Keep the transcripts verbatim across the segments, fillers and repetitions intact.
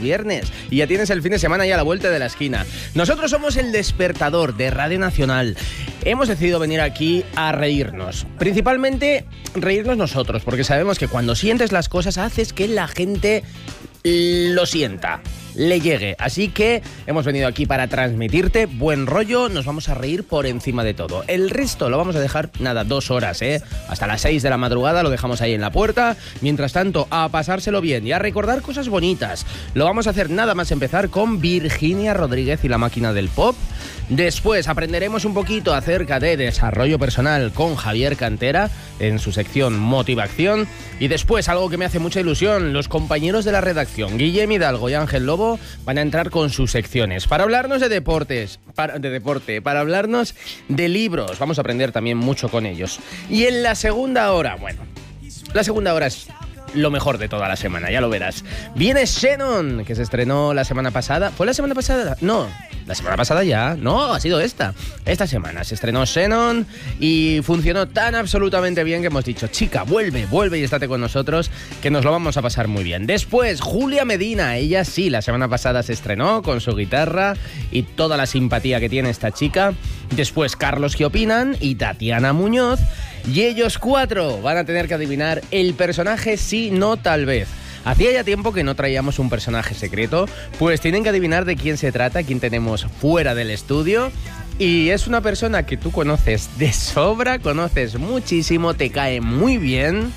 viernes y ya tienes el fin de semana ya a la vuelta de la esquina. Nosotros somos El Despertador de Radio Nacional. Hemos decidido venir aquí a reírnos. Principalmente reírnos nosotros, porque sabemos que cuando sientes las cosas haces que la gente lo sienta, le llegue. Así que hemos venido aquí para transmitirte buen rollo, nos vamos a reír por encima de todo. El resto lo vamos a dejar, nada, dos horas, ¿eh? Hasta las seis de la madrugada lo dejamos ahí en la puerta. Mientras tanto, a pasárselo bien y a recordar cosas bonitas. Lo vamos a hacer nada más empezar con Virginia Rodríguez y la máquina del pop. Después aprenderemos un poquito acerca de desarrollo personal con Javier Cantera en su sección Motivación. Y después, algo que me hace mucha ilusión, los compañeros de la redacción, Guillem Hidalgo y Ángel Lobo, van a entrar con sus secciones para hablarnos de deportes, para, de deporte, para hablarnos de libros. Vamos a aprender también mucho con ellos. Y en la segunda hora, bueno, la segunda hora es lo mejor de toda la semana, ya lo verás. Viene Shannon, que se estrenó la semana pasada. ¿Fue la semana pasada? No, la semana pasada ya. No, ha sido esta. Esta semana se estrenó Shannon y funcionó tan absolutamente bien que hemos dicho, chica, vuelve, vuelve y estate con nosotros, que nos lo vamos a pasar muy bien. Después, Julia Medina, ella sí, la semana pasada se estrenó con su guitarra y toda la simpatía que tiene esta chica. Después, Carlos ¿Qué opinan? Y Tatiana Muñoz. Y ellos cuatro van a tener que adivinar el personaje sí, no, tal vez. Hacía ya tiempo que no traíamos un personaje secreto, pues tienen que adivinar de quién se trata, quién tenemos fuera del estudio. Y es una persona que tú conoces de sobra, conoces muchísimo, te cae muy bien.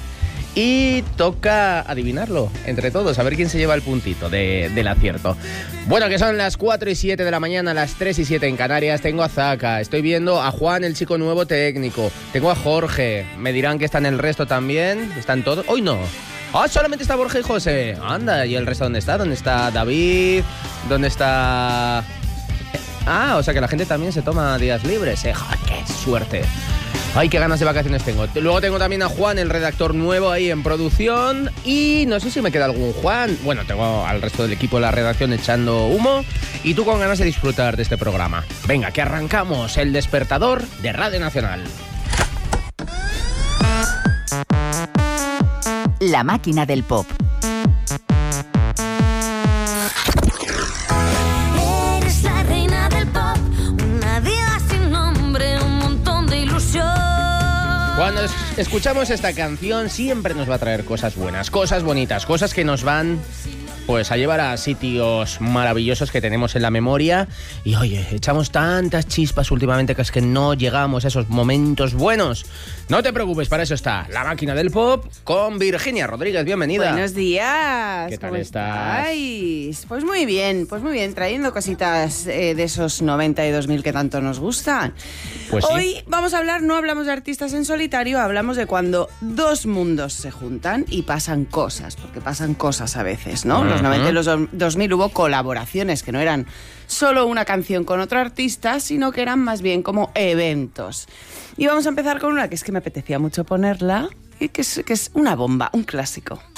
Y toca adivinarlo entre todos, a ver quién se lleva el puntito de, del acierto. Bueno, que son las cuatro y siete de la mañana, las tres y siete en Canarias. Tengo a Zaka, estoy viendo a Juan, el chico nuevo técnico. Tengo a Jorge, me dirán que están el resto también. ¿Están todos? Hoy no. Ah, solamente está Borja y José. Anda, ¿y el resto dónde está? ¿Dónde está David? ¿Dónde está...? Ah, o sea que la gente también se toma días libres. Eh, ¡ja, qué suerte! Ay, qué ganas de vacaciones tengo. Luego tengo también a Juan, el redactor nuevo ahí en producción. Y no sé si me queda algún Juan. Bueno, tengo al resto del equipo de la redacción echando humo. Y tú con ganas de disfrutar de este programa. Venga, que arrancamos El Despertador de Radio Nacional. La máquina del pop. Cuando escuchamos esta canción siempre nos va a traer cosas buenas, cosas bonitas, cosas que nos van pues a llevar a sitios maravillosos que tenemos en la memoria. Y oye, echamos tantas chispas últimamente que es que no llegamos a esos momentos buenos. No te preocupes, para eso está La Máquina del Pop con Virginia Rodríguez. Bienvenida. Buenos días. ¿Qué tal ¿Cómo estás? estáis? Pues muy bien, pues muy bien, trayendo cositas eh, de esos noventa y dos mil que tanto nos gustan. Pues Hoy sí. vamos a hablar, no hablamos de artistas en solitario, hablamos de cuando dos mundos se juntan y pasan cosas, porque pasan cosas a veces, ¿no? Uh-huh. Los noventa y los dos mil hubo colaboraciones que no eran solo una canción con otro artista, sino que eran más bien como eventos. Y vamos a empezar con una que es que me apetecía mucho ponerla y que es, que es una bomba, un clásico.